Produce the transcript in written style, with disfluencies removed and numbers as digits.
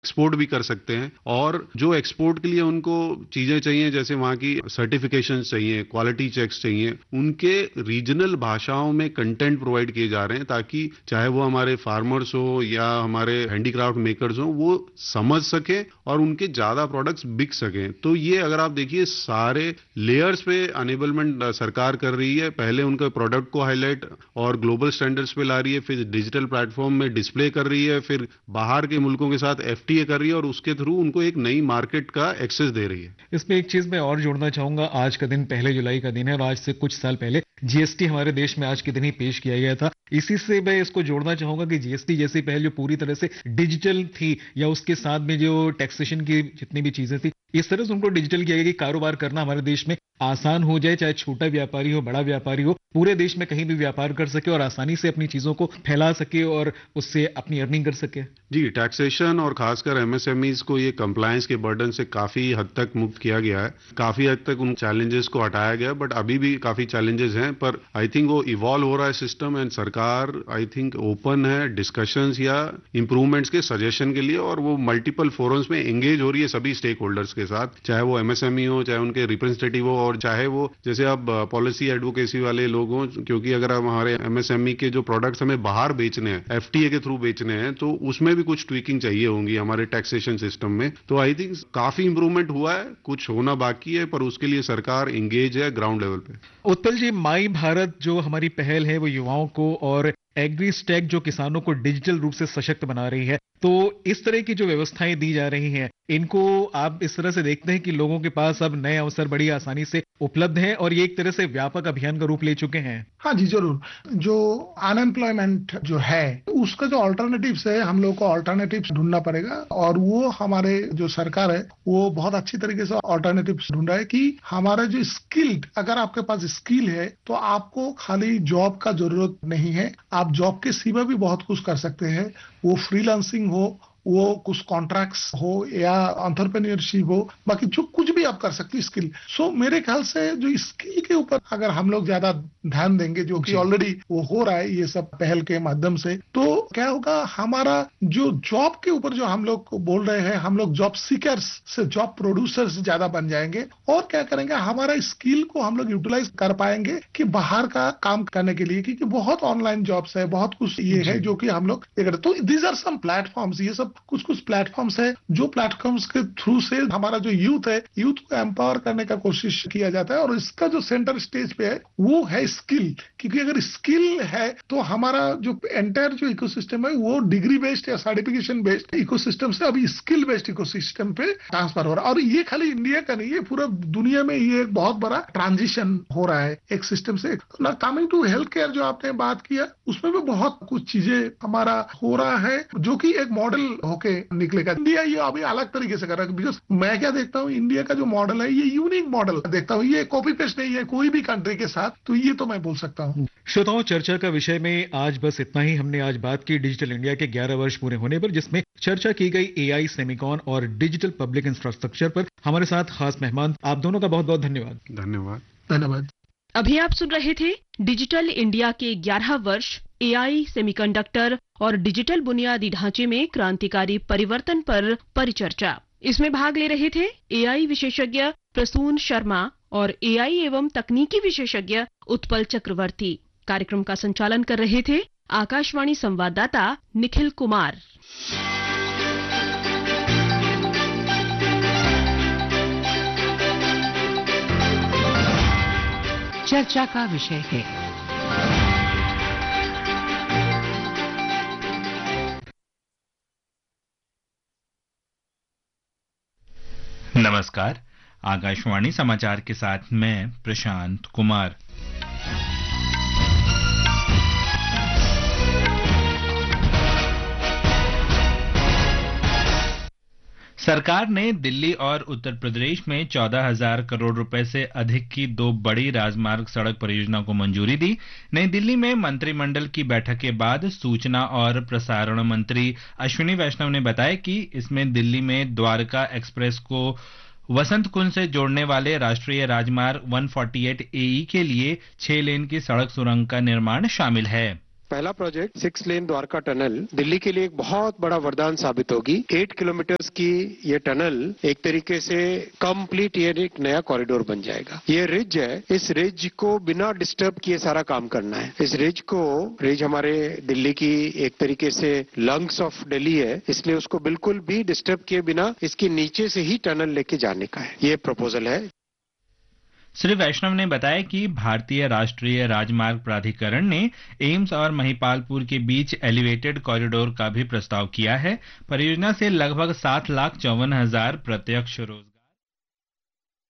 Export भी कर सकते हैं। और जो एक्सपोर्ट के लिए उनको चीजें चाहिए, जैसे वहां की सर्टिफिकेशन चाहिए, क्वालिटी चेक्स चाहिए, उनके रीजनल भाषाओं में कंटेंट प्रोवाइड किए जा रहे हैं, ताकि चाहे वो हमारे फार्मर्स हो या हमारे हैंडीक्राफ्ट मेकर्स हो, वो समझ सके और उनके ज्यादा प्रोडक्ट्स बिक सकें। तो ये अगर आप देखिए सारे लेयर्स पे अनेबलमेंट सरकार कर रही है। पहले उनके प्रोडक्ट को हाईलाइट और ग्लोबल स्टैंडर्ड्स पे ला रही है, फिर डिजिटल प्लेटफॉर्म में डिस्प्ले कर रही है, फिर बाहर के मुल्कों के साथ एफटीए कर रही है और उसके थ्रू उनको एक नई मार्केट का एक्सेस दे रही है। इसमें एक चीज मैं और जोड़ना चाहूंगा। आज का दिन 1 जुलाई का दिन है और आज से कुछ साल पहले जीएसटी हमारे देश में आज के दिन ही पेश किया गया था। इसी से मैं इसको जोड़ना चाहूंगा कि जीएसटी जैसी पहल जो पूरी तरह से डिजिटल थी, या उसके साथ में जो टैक्सेशन की जितनी भी चीजें थी, इस तरह से उनको डिजिटल किया गया कि कारोबार करना हमारे देश में आसान हो जाए, चाहे छोटा व्यापारी हो, बड़ा व्यापारी हो, पूरे देश में कहीं भी व्यापार कर सके और आसानी से अपनी चीजों को फैला सके और उससे अपनी अर्निंग कर सके। जी, टैक्सेशन और खासकर एमएसएमईज को ये कंप्लायंस के बर्डन से काफी हद तक मुक्त किया गया है, काफी हद तक उन चैलेंजेस को हटाया गया, बट अभी भी काफी चैलेंजेस हैं। पर आई थिंक वो इवॉल्व हो रहा है सिस्टम, एंड सरकार आई थिंक ओपन है डिस्कशंस या इंप्रूवमेंट्स के सजेशन के लिए, और वो मल्टीपल फोरम्स में एंगेज हो रही है सभी स्टेक होल्डर्स के साथ, चाहे वो एमएसएमई हो, चाहे उनके रिप्रेजेंटेटिव हो, और चाहे वो जैसे अब पॉलिसी एडवोकेसी वाले लोग हों। क्योंकि अगर हम हमारे एमएसएमई के जो प्रोडक्ट्स हमें बाहर बेचने हैं, एफटीए के थ्रू बेचने हैं, तो उसमें भी कुछ ट्विकिंग चाहिए होंगी हमारे टैक्सेशन सिस्टम में। तो आई थिंक काफी इंप्रूवमेंट हुआ है, कुछ होना बाकी है, पर उसके लिए सरकार एंगेज है ग्राउंड लेवल पे। उत्पल जी, माई भारत जो हमारी पहल है वो युवाओं को और एग्री स्टैक जो किसानों को डिजिटल रूप से सशक्त बना रही है, तो इस तरह की जो व्यवस्थाएं दी जा रही हैं, इनको आप इस तरह से देखते हैं कि लोगों के पास अब नए अवसर बड़ी आसानी से उपलब्ध हैं और ये एक तरह से व्यापक अभियान का रूप ले चुके हैं? हाँ जी, जरूर। जो अनएम्प्लॉयमेंट जो है उसका जो अल्टरनेटिव्स है, हम लोग को अल्टरनेटिव्स ढूंढना पड़ेगा, और वो हमारे जो सरकार है वो बहुत अच्छी तरीके से अल्टरनेटिव्स ढूंढ रहा है कि हमारा जो स्किल्ड, अगर आपके पास स्किल है तो आपको खाली जॉब का जरूरत नहीं है, आप जॉब के सिवा भी बहुत कुछ कर सकते हैं। वो फ्रीलांसिंग हो, वो कुछ कॉन्ट्रैक्ट्स हो या एंटरप्रेन्योरशिप हो, बाकी जो कुछ भी आप कर सकते हैं स्किल। सो मेरे ख्याल से जो स्किल के ऊपर अगर हम लोग ज्यादा ध्यान देंगे, जो कि ऑलरेडी वो हो रहा है ये सब पहल के माध्यम से, तो क्या होगा, हमारा जो जॉब के ऊपर जो हम लोग बोल रहे हैं, हम लोग जॉब सीकर्स से जॉब प्रोड्यूसर्स ज्यादा बन जाएंगे, और क्या करेंगे, हमारा स्किल को हम लोग यूटिलाइज कर पाएंगे कि बाहर का काम करने के लिए, क्योंकि बहुत ऑनलाइन जॉब्स है, बहुत कुछ ये है जो कि हम लोग तो दीज आर सम प्लेटफॉर्म्स, ये सब कुछ कुछ प्लेटफॉर्म्स है जो प्लेटफॉर्म्स के थ्रू से हमारा जो यूथ है, यूथ को एम्पावर करने का कोशिश किया जाता है, और इसका जो सेंटर स्टेज पे है वो है स्किल। क्योंकि अगर स्किल है तो हमारा जो एंटायर जो इकोसिस्टम है वो डिग्री बेस्ड या सर्टिफिकेशन बेस्ड इकोसिस्टम से अभी स्किल बेस्ड इकोसिस्टम पे ट्रांसफर हो रहा है। और ये खाली इंडिया का नहीं है, पूरा दुनिया में ये एक बहुत बड़ा ट्रांजिशन हो रहा है एक सिस्टम से। कमिंग टू हेल्थ केयर जो आपने बात किया, उसमें भी बहुत कुछ चीजें हमारा हो रहा है जो कि एक मॉडल होके निकलेगा। इंडिया ये अभी अलग तरीके से कर रहा है, बिकॉज मैं क्या देखता हूँ, इंडिया का जो मॉडल है ये यूनिक मॉडल देखता हूँ, ये कॉपी पेस्ट नहीं है कोई भी कंट्री के साथ, तो ये तो मैं बोल सकता हूँ। श्रोताओं, चर्चा का विषय में आज बस इतना ही। हमने आज बात की डिजिटल इंडिया के 11 वर्ष पूरे होने पर, जिसमें चर्चा की गई एआई, सेमिकॉन और डिजिटल पब्लिक इंफ्रास्ट्रक्चर पर। हमारे साथ खास मेहमान, आप दोनों का बहुत बहुत धन्यवाद। धन्यवाद। धन्यवाद। अभी आप सुन रहे थे डिजिटल इंडिया के 11 वर्ष, एआई, सेमीकंडक्टर और डिजिटल बुनियादी ढांचे में क्रांतिकारी परिवर्तन पर परिचर्चा। इसमें भाग ले रहे थे एआई विशेषज्ञ प्रसून शर्मा और एआई एवं तकनीकी विशेषज्ञ उत्पल चक्रवर्ती। कार्यक्रम का संचालन कर रहे थे आकाशवाणी संवाददाता निखिल कुमार। चर्चा का विषय है। नमस्कार, आकाशवाणी समाचार के साथ मैं प्रशांत कुमार। सरकार ने दिल्ली और उत्तर प्रदेश में 14,000 करोड़ रुपए से अधिक की 2 बड़ी राजमार्ग सड़क परियोजना को मंजूरी दी। नई दिल्ली में मंत्रिमंडल की बैठक के बाद सूचना और प्रसारण मंत्री अश्विनी वैष्णव ने बताया कि इसमें दिल्ली में द्वारका एक्सप्रेस को वसंत कुंज से जोड़ने वाले राष्ट्रीय राजमार्ग 148 AE के लिए 6 लेन की सड़क सुरंग का निर्माण शामिल है। पहला प्रोजेक्ट 6 लेन द्वारका टनल दिल्ली के लिए एक बहुत बड़ा वरदान साबित होगी। 8 किलोमीटर की ये टनल एक तरीके से कंप्लीट ये एक नया कॉरिडोर बन जाएगा। ये रिज है, इस रिज को बिना डिस्टर्ब किए सारा काम करना है। इस रिज हमारे दिल्ली की एक तरीके से लंग्स ऑफ दिल्ली है, इसलिए उसको बिल्कुल भी डिस्टर्ब किए बिना इसके नीचे से ही टनल लेके जाने का है, ये प्रपोजल है। श्री वैष्णव ने बताया कि भारतीय राष्ट्रीय राजमार्ग प्राधिकरण ने एम्स और महिपालपुर के बीच एलिवेटेड कॉरिडोर का भी प्रस्ताव किया है। परियोजना से लगभग 7,54,000 प्रत्यक्ष रोजगार